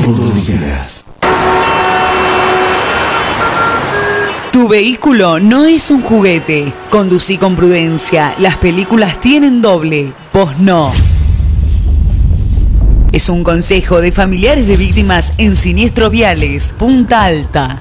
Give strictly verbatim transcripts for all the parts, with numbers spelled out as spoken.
Fotos de ideas. Tu vehículo no es un juguete. Conducí con prudencia. Las películas tienen doble. Vos no. Es un consejo de familiares de víctimas en siniestros viales. Punta Alta.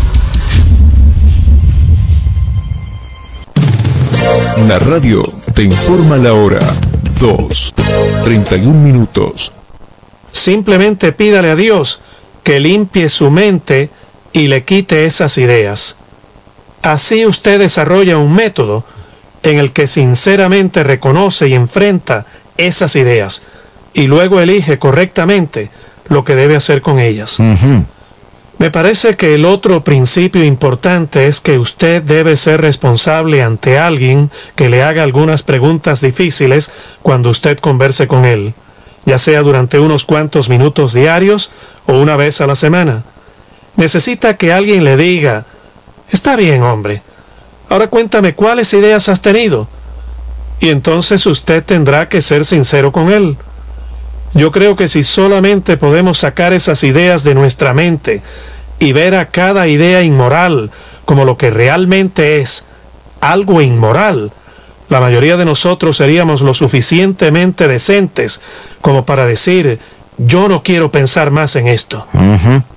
La radio te informa la hora. dos, treinta y un minutos. Simplemente pídale a Dios que limpie su mente y le quite esas ideas. Así usted desarrolla un método en el que sinceramente reconoce y enfrenta esas ideas y luego elige correctamente lo que debe hacer con ellas. Uh-huh. Me parece que el otro principio importante es que usted debe ser responsable ante alguien que le haga algunas preguntas difíciles cuando usted converse con él, ya sea durante unos cuantos minutos diarios o una vez a la semana. Necesita que alguien le diga: está bien, hombre, ahora cuéntame cuáles ideas has tenido. Y entonces usted tendrá que ser sincero con él. Yo creo que si solamente podemos sacar esas ideas de nuestra mente y ver a cada idea inmoral como lo que realmente es, algo inmoral, la mayoría de nosotros seríamos lo suficientemente decentes como para decir: yo no quiero pensar más en esto. Uh-huh.